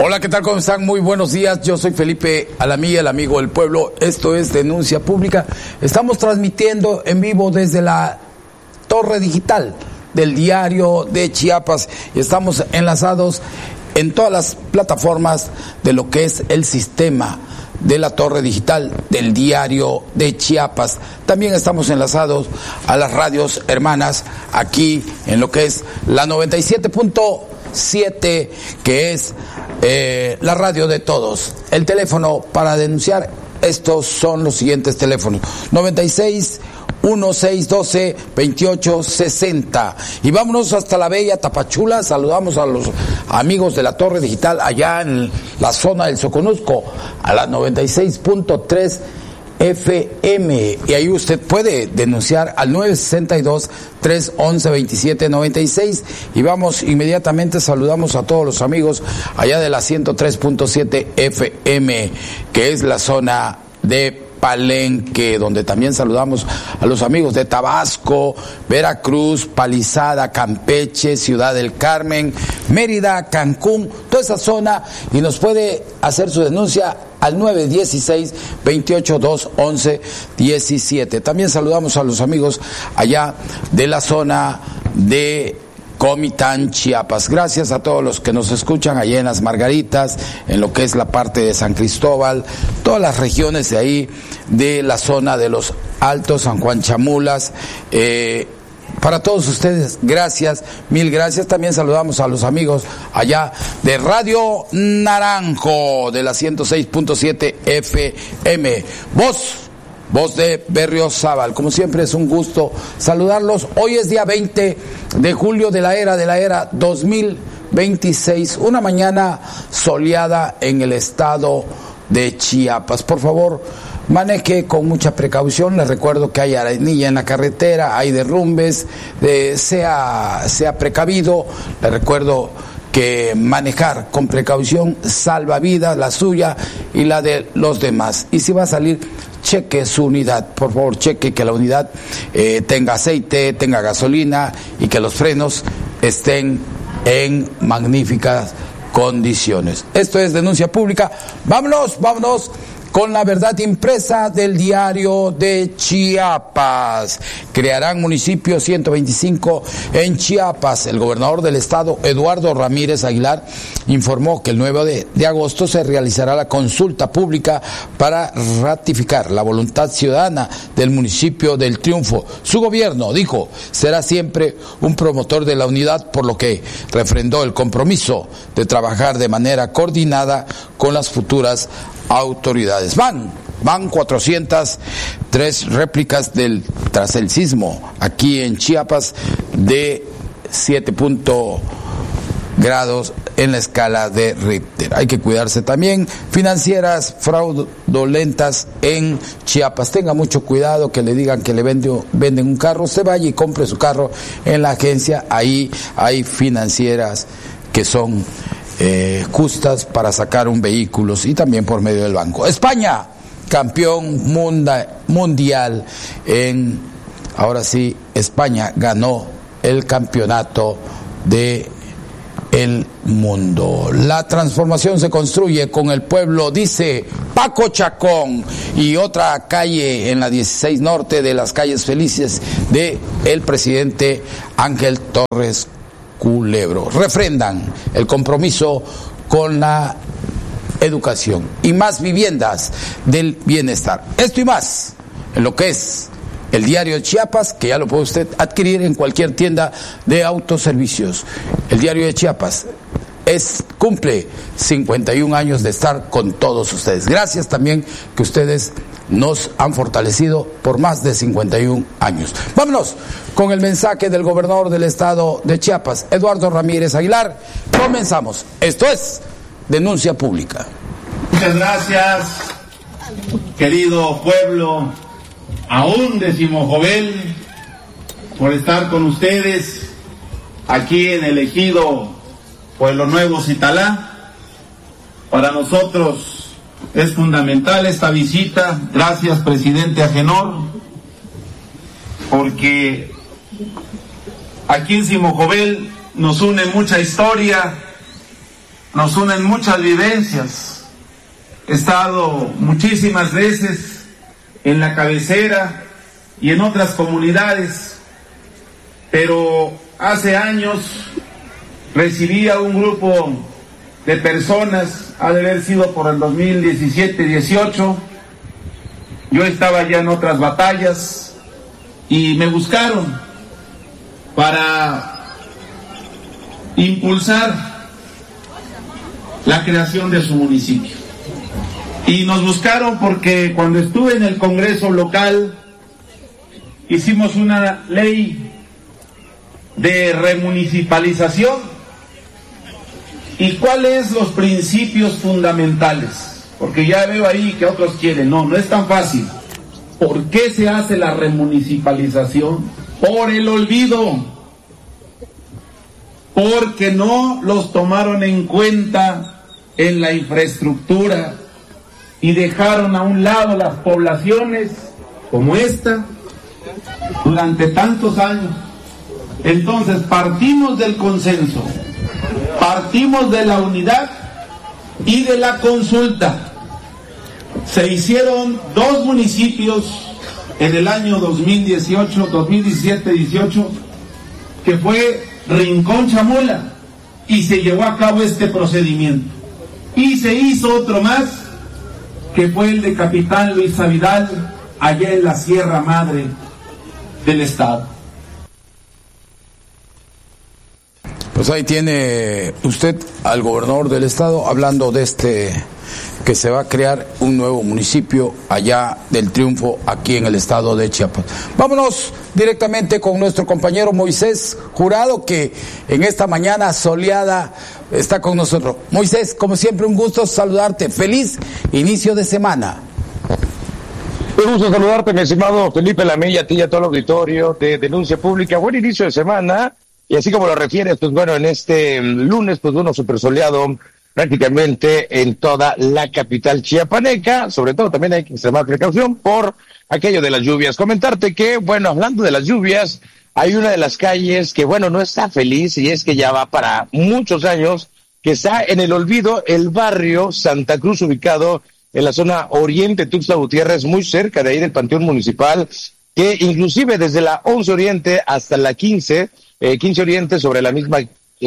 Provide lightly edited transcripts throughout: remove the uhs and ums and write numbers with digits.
Hola, ¿qué tal? ¿Cómo están? Muy buenos días. Yo soy Felipe Alamí, el amigo del pueblo. Esto es Denuncia Pública. Estamos transmitiendo en vivo desde la torre digital del Diario de Chiapas y estamos enlazados en todas las plataformas de lo que es el sistema de la torre digital del Diario de Chiapas. También estamos enlazados a las radios hermanas aquí en lo que es la 97.7, que es la radio de todos. El teléfono para denunciar, estos son los siguientes teléfonos: 96-1612-2860. Y vámonos hasta la bella Tapachula. Saludamos a los amigos de la torre digital allá en la zona del Soconusco, a la 96.3 FM, y ahí usted puede denunciar al 962-311-2796. Y vamos inmediatamente, saludamos a todos los amigos allá de la 103.7 FM, que es la zona de Palenque, donde también saludamos a los amigos de Tabasco, Veracruz, Palizada, Campeche, Ciudad del Carmen, Mérida, Cancún, toda esa zona, y nos puede hacer su denuncia al 916-28-211-17. También saludamos a los amigos allá de la zona de Comitán, Chiapas. Gracias a todos los que nos escuchan allá en Las Margaritas, en lo que es la parte de San Cristóbal, todas las regiones de ahí, de la zona de los Altos, San Juan Chamulas. Para todos ustedes, gracias, mil gracias. También saludamos a los amigos allá de Radio Naranjo, de la 106.7 FM. Voz de Berriozábal. Como siempre es un gusto saludarlos. Hoy es día 20 de julio de la era 2026. Una mañana soleada en el estado de Chiapas. Por favor, maneje con mucha precaución. Les recuerdo que hay arenilla en la carretera, hay derrumbes, sea precavido. Les recuerdo que manejar con precaución salva vidas, la suya y la de los demás. Y si va a salir, cheque su unidad, por favor, cheque que la unidad tenga aceite, tenga gasolina y que los frenos estén en magníficas condiciones. Esto es Denuncia Pública. Vámonos con la verdad impresa del Diario de Chiapas. Crearán municipio 125 en Chiapas. El gobernador del estado, Eduardo Ramírez Aguilar, informó que el 9 de agosto se realizará la consulta pública para ratificar la voluntad ciudadana del municipio del Triunfo. Su gobierno, dijo, será siempre un promotor de la unidad, por lo que refrendó el compromiso de trabajar de manera coordinada con las futuras autoridades. Van 403 réplicas tras el sismo aquí en Chiapas de 7 grados en la escala de Richter. Hay que cuidarse también. Financieras fraudulentas en Chiapas. Tenga mucho cuidado que le digan que le venden un carro. Se vaya y compre su carro en la agencia. Ahí hay financieras que son justas para sacar un vehículo, y también por medio del banco. España, campeón mundial ahora sí, España ganó el campeonato de el mundo. La transformación se construye con el pueblo, dice Paco Chacón. Y otra calle en la 16 Norte, de las calles felices de el presidente Ángel Torres Culebro. Refrendan el compromiso con la educación y más viviendas del bienestar. Esto y más en lo que es el Diario de Chiapas, que ya lo puede usted adquirir en cualquier tienda de autoservicios. El Diario de Chiapas cumple 51 años de estar con todos ustedes. Gracias también que ustedes nos han fortalecido por más de 51 años. Vámonos con el mensaje del gobernador del estado de Chiapas, Eduardo Ramírez Aguilar. Comenzamos. Esto es Denuncia Pública. Muchas gracias, querido pueblo, aún de Simojovel, por estar con ustedes aquí en el ejido Pueblo Nuevo Citalá. Para nosotros es fundamental esta visita. Gracias, presidente Agenor, porque aquí en Simojovel nos une mucha historia, nos unen muchas vivencias. He estado muchísimas veces en la cabecera y en otras comunidades, pero hace años recibí a un grupo de personas, ha de haber sido por el 2017-18, yo estaba ya en otras batallas y me buscaron para impulsar la creación de su municipio. Y nos buscaron porque cuando estuve en el Congreso local hicimos una ley de remunicipalización. ¿Y cuáles los principios fundamentales? Porque ya veo ahí que otros quieren. No es tan fácil. ¿Por qué se hace la remunicipalización? Por el olvido. Porque no los tomaron en cuenta en la infraestructura y dejaron a un lado las poblaciones como esta durante tantos años. Entonces partimos del consenso, partimos de la unidad y de la consulta. Se hicieron 2 municipios en el año 2017-18, que fue Rincón Chamula, y se llevó a cabo este procedimiento. Y se hizo otro más, que fue el de Capitán Luisa Vidal, allá en la Sierra Madre del estado. Pues ahí tiene usted al gobernador del estado hablando de que se va a crear un nuevo municipio allá del Triunfo, aquí en el estado de Chiapas. Vámonos directamente con nuestro compañero Moisés Jurado, que en esta mañana soleada está con nosotros. Moisés, como siempre, un gusto saludarte. Feliz inicio de semana. Un gusto saludarte, mi estimado Felipe Lamella, a ti y a todo el auditorio de Denuncia Pública. Buen inicio de semana, y así como lo refieres, pues bueno, en este lunes, pues bueno, súper soleado prácticamente en toda la capital chiapaneca. Sobre todo también hay que extremar precaución por aquello de las lluvias. Comentarte que, bueno, hablando de las lluvias, hay una de las calles que, bueno, no está feliz, y es que ya va para muchos años que está en el olvido el barrio Santa Cruz, ubicado en la zona oriente Tuxtla Gutiérrez, muy cerca de ahí del Panteón Municipal, que inclusive desde la 11 Oriente hasta la 15 Oriente, sobre la misma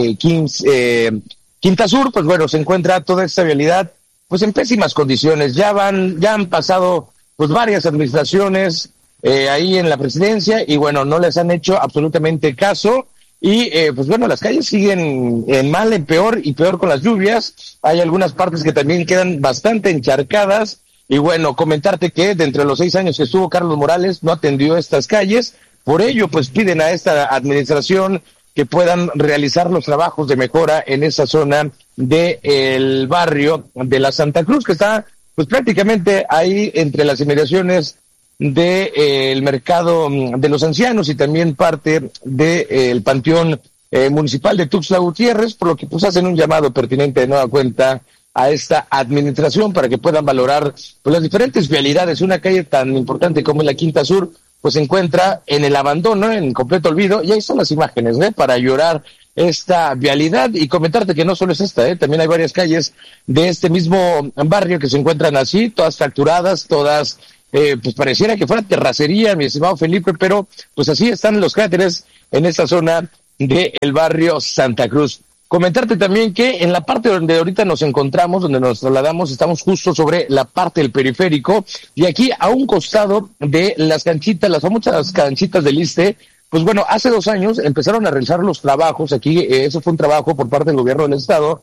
Quinta Sur, pues bueno, se encuentra toda esta vialidad pues en pésimas condiciones. Ya han pasado pues varias administraciones ahí en la presidencia, y bueno, no les han hecho absolutamente caso. Y pues bueno, las calles siguen en mal, en peor y peor con las lluvias. Hay algunas partes que también quedan bastante encharcadas. Y bueno, comentarte que de entre los 6 años que estuvo Carlos Morales no atendió estas calles. Por ello, pues piden a esta administración que puedan realizar los trabajos de mejora en esa zona del barrio de la Santa Cruz, que está pues prácticamente ahí entre las inmediaciones del mercado de los ancianos y también parte del Panteón Municipal de Tuxtla Gutiérrez, por lo que pues hacen un llamado pertinente de nueva cuenta a esta administración para que puedan valorar pues las diferentes vialidades. Una calle tan importante como es la Quinta Sur pues se encuentra en el abandono, en completo olvido, y ahí están las imágenes, para llorar esta vialidad. Y comentarte que no solo es esta, también hay varias calles de este mismo barrio que se encuentran así, todas fracturadas, todas pues pareciera que fuera terracería, mi estimado Felipe, pero pues así están los cráteres en esta zona del barrio Santa Cruz. Comentarte también que en la parte donde ahorita nos encontramos, donde nos trasladamos, estamos justo sobre la parte del periférico, y aquí a un costado de las canchitas, las famosas canchitas del Iste. Pues bueno, hace 2 años empezaron a realizar los trabajos aquí. Eso fue un trabajo por parte del gobierno del estado,